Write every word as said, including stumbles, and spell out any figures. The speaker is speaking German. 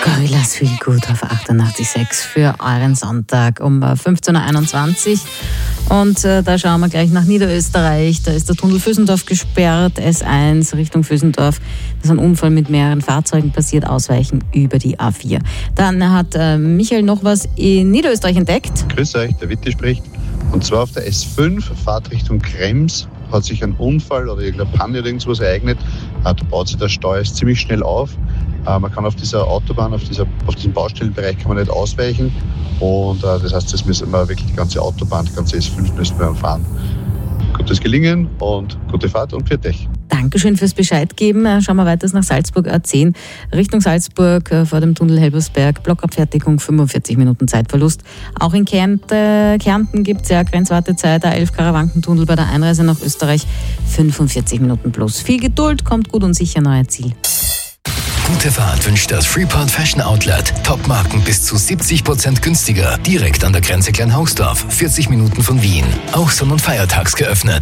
Gorillaz Feel Good auf achtundachtzig Komma sechs für euren Sonntag um fünfzehn Uhr einundzwanzig. Und äh, da schauen wir gleich nach Niederösterreich. Da ist der Tunnel Vösendorf gesperrt, S eins Richtung Vösendorf. Da ist ein Unfall mit mehreren Fahrzeugen passiert, ausweichen über die A vier. Dann hat äh, Michael noch was in Niederösterreich entdeckt. Grüß euch, der Witte spricht. Und zwar auf der S fünf, Fahrt Richtung Krems, hat sich ein Unfall oder irgendeine Panne oder irgendwas ereignet. Da baut sich der Stau jetzt ziemlich schnell auf. Man kann auf dieser Autobahn, auf, dieser, auf diesem Baustellenbereich kann man nicht ausweichen. Und äh, das heißt, das müssen wir wirklich die ganze Autobahn, die ganze S fünf müssen wir fahren. Gutes Gelingen und gute Fahrt und für dich. Dankeschön fürs Bescheid geben. Schauen wir weiter nach Salzburg A zehn. Richtung Salzburg vor dem Tunnel Helbersberg. Blockabfertigung, fünfundvierzig Minuten Zeitverlust. Auch in Kärnten, Kärnten gibt es ja Grenzwartezeit. A elf Karawankentunnel bei der Einreise nach Österreich. fünfundvierzig Minuten plus. Viel Geduld, kommt gut und sicher an euer Ziel. Gute Fahrt wünscht das Freeport Fashion Outlet. Top-Marken bis zu siebzig Prozent günstiger. Direkt an der Grenze Kleinhausdorf. vierzig Minuten von Wien. Auch sonn- und feiertags geöffnet.